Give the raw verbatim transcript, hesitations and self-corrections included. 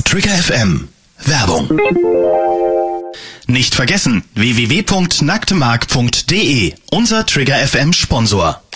Trigger F M. Werbung. Nicht vergessen, w w w punkt nacktemark punkt d e, unser Trigger F M Sponsor.